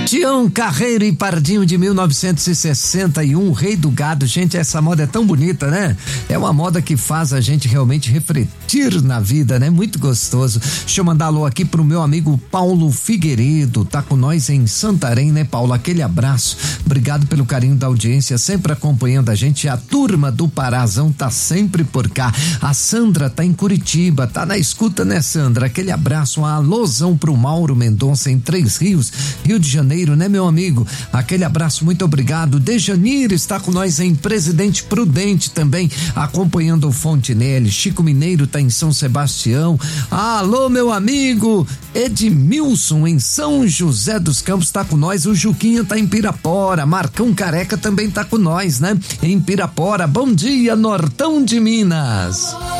Tião Carreiro e Pardinho de 1961, Rei do Gado. Gente, essa moda é tão bonita, né? É uma moda que faz a gente realmente refletir na vida, né? Muito gostoso. Deixa eu mandar alô aqui pro meu amigo Paulo Figueiredo, tá com nós em Santarém, né, Paulo? Aquele abraço, obrigado pelo carinho da audiência, sempre acompanhando a gente. A turma do Parazão tá sempre por cá. A Sandra tá em Curitiba, tá na escuta, né, Sandra? Aquele abraço, um alôzão pro Mauro Mendonça em Três Rios, Rio de Janeiro, né, meu amigo? Aquele abraço, muito obrigado. Dejanir está com nós em Presidente Prudente também, acompanhando o Fontenelle. Chico Mineiro tá em São Sebastião. Alô, meu amigo Edmilson em São José dos Campos tá com nós. O Juquinha tá em Pirapora. Marcão Careca também tá com nós, né? Em Pirapora. Bom dia, Nortão de Minas.